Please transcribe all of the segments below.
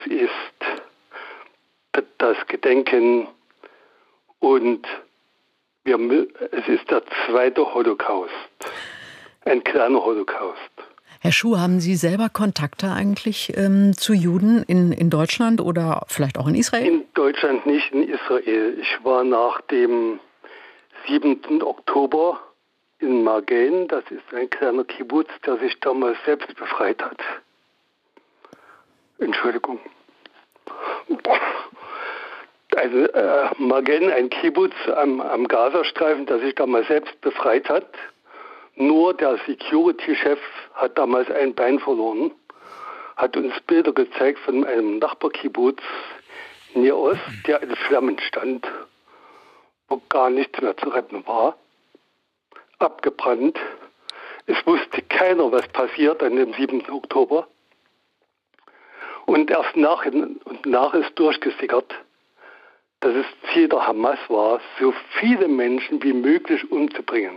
ist das Gedenken und es ist der zweite Holocaust, ein kleiner Holocaust. Herr Schuh, haben Sie selber Kontakte eigentlich zu Juden in Deutschland oder vielleicht auch in Israel? In Deutschland nicht, in Israel. Ich war nach dem 7. Oktober in Magen, das ist ein kleiner Kibbutz, der sich damals selbst befreit hat. Entschuldigung. Also Magen, ein Kibbutz am Gazastreifen, der sich damals selbst befreit hat. Nur der Security-Chef hat damals ein Bein verloren, hat uns Bilder gezeigt von einem Nachbarkibbutz in der Ost, der in Flammen stand, wo gar nichts mehr zu retten war, abgebrannt. Es wusste keiner, was passiert an dem 7. Oktober. Und erst nach ist durchgesickert, dass es Ziel der Hamas war, so viele Menschen wie möglich umzubringen.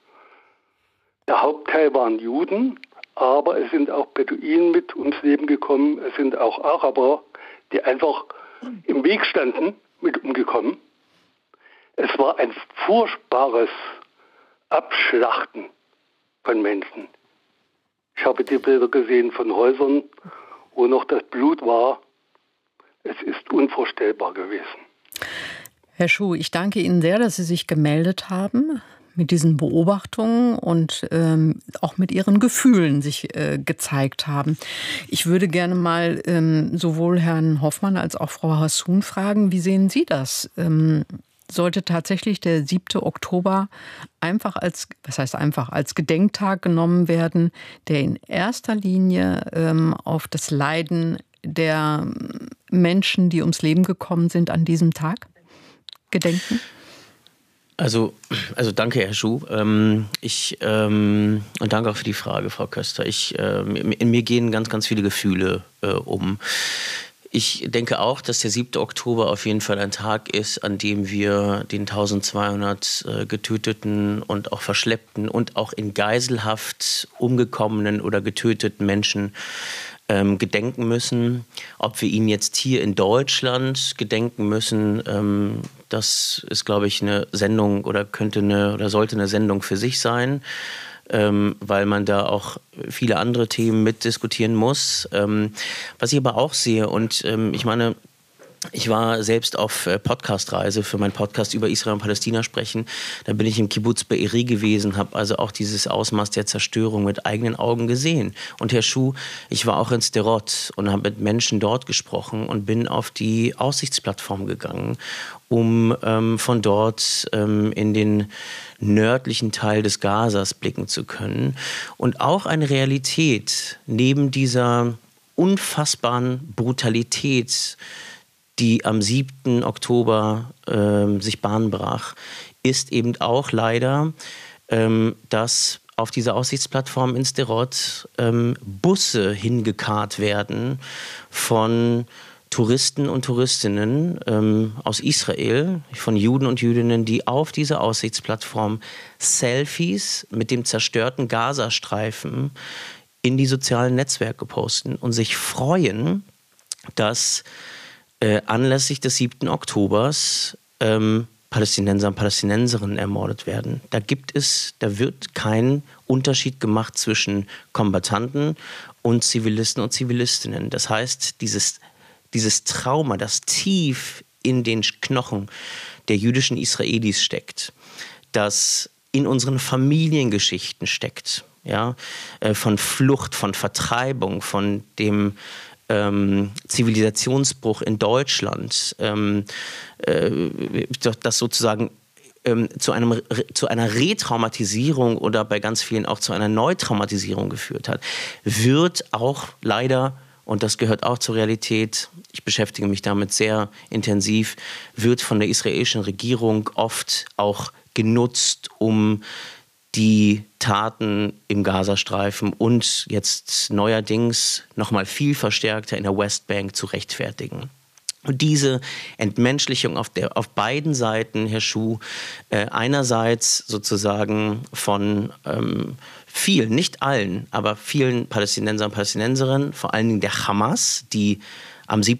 Der Hauptteil waren Juden, aber es sind auch Beduinen mit ums Leben gekommen. Es sind auch Araber, die einfach im Weg standen, mit umgekommen. Es war ein furchtbares Abschlachten von Menschen. Ich habe die Bilder gesehen von Häusern, wo noch das Blut war. Es ist unvorstellbar gewesen. Herr Schuh, ich danke Ihnen sehr, dass Sie sich gemeldet haben mit diesen Beobachtungen und auch mit Ihren Gefühlen sich gezeigt haben. Ich würde gerne mal sowohl Herrn Hoffmann als auch Frau Hassoun fragen, wie sehen Sie das? Sollte tatsächlich der 7. Oktober als Gedenktag genommen werden, der in erster Linie auf das Leiden der Menschen, die ums Leben gekommen sind, an diesem Tag gedenken? Also danke, Herr Schuh. Und danke auch für die Frage, Frau Köster. In mir gehen ganz, ganz viele Gefühle um. Ich denke auch, dass der 7. Oktober auf jeden Fall ein Tag ist, an dem wir den 1200 getöteten und auch verschleppten und auch in Geiselhaft umgekommenen oder getöteten Menschen gedenken müssen. Ob wir ihn jetzt hier in Deutschland gedenken müssen, das ist, glaube ich, eine Sendung oder sollte eine Sendung für sich sein, weil man da auch viele andere Themen mitdiskutieren muss. Was ich aber auch sehe, und ich meine, ich war selbst auf Podcastreise für meinen Podcast über Israel und Palästina sprechen. Da bin ich im Kibbutz Be'eri gewesen, habe also auch dieses Ausmaß der Zerstörung mit eigenen Augen gesehen. Und Herr Schuh, ich war auch in Sderot und habe mit Menschen dort gesprochen und bin auf die Aussichtsplattform gegangen, um von dort in den nördlichen Teil des Gazas blicken zu können. Und auch eine Realität neben dieser unfassbaren Brutalität, die am 7. Oktober sich Bahn brach, ist eben auch leider, dass auf dieser Aussichtsplattform in Sderot Busse hingekarrt werden von Touristen und Touristinnen aus Israel, von Juden und Jüdinnen, die auf dieser Aussichtsplattform Selfies mit dem zerstörten Gazastreifen in die sozialen Netzwerke posten und sich freuen, dass anlässlich des 7. Oktobers Palästinenser und Palästinenserinnen ermordet werden. Da wird kein Unterschied gemacht zwischen Kombattanten und Zivilisten und Zivilistinnen. Das heißt, dieses Trauma, das tief in den Knochen der jüdischen Israelis steckt, das in unseren Familiengeschichten steckt, ja, von Flucht, von Vertreibung, von dem Zivilisationsbruch in Deutschland, das sozusagen zu einer Retraumatisierung oder bei ganz vielen auch zu einer Neutraumatisierung geführt hat, wird auch leider, und das gehört auch zur Realität, ich beschäftige mich damit sehr intensiv, wird von der israelischen Regierung oft auch genutzt, um die Taten im Gazastreifen und jetzt neuerdings noch mal viel verstärkter in der Westbank zu rechtfertigen. Und diese Entmenschlichung auf beiden Seiten, Herr Schuh, einerseits sozusagen von vielen, nicht allen, aber vielen Palästinensern und Palästinenserinnen, vor allen Dingen der Hamas, die am 7.